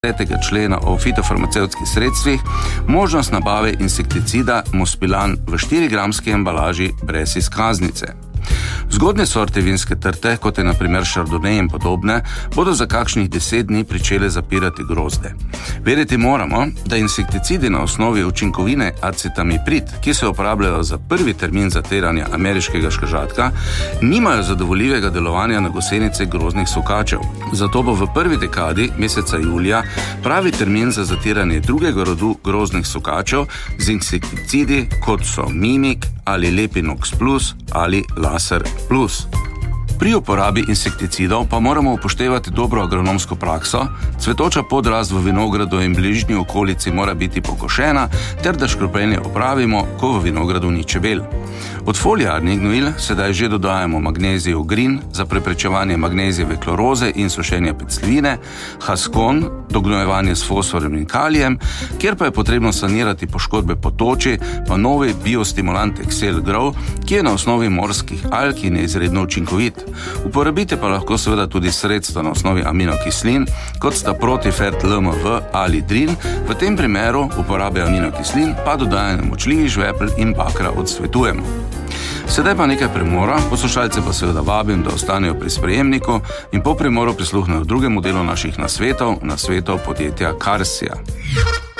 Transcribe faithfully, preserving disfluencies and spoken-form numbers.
desetega člena o fitofarmacevtskih sredstvih možnost nabave insekticida Muspilan v štirigramski embalaži brez izkaznice. Zgodne sorte vinske trte, kot je na primer Chardonnay in podobne, bodo za kakšnih deset dni pričele zapirati grozde. Vedeti moramo, da insekticidi na osnovi učinkovine acetamiprid, ki se uporabljajo za prvi termin zatiranja ameriškega škržatka, nimajo zadovoljivega delovanja na gosenice grozdnih sokačev. Zato bo v prvi dekadi meseca julija pravi termin za zatiranje drugega rodu grozdnih sokačev z insekticidi, kot so Mimik ali Lepinox Plus ali Laser Plus. Pri uporabi insekticidov pa moramo upoštevati dobro agronomsko prakso, cvetoča podrast v vinogradu in bližnji okolici mora biti pokošena, ter da škropljenje opravimo, ko v vinogradu ni čebel. Od foliarnih gnojil sedaj že dodajamo magnezijev grin za preprečevanje magnezijeve kloroze in sušenja pecljine, Haskon, dognojevanje s fosforjem in kalijem, kjer pa je potrebno sanirati poškodbe po toči, pa novi biostimulant Excel Grow, ki je na osnovi morskih alg in je izredno učinkovit. Uporabite pa lahko seveda tudi sredstva na osnovi aminokislin, kot sta Protifert L M V ali Drin, v tem primeru uporabe aminokislin pa dodajanje močljivih žvepl in bakra odsvetujemo. Sedaj pa nekaj premora, poslušalce pa seveda vabim, da ostanejo pri sprejemniku in po premoru prisluhnejo drugemu delu naših nasvetov, nasvetov podjetja Karsija.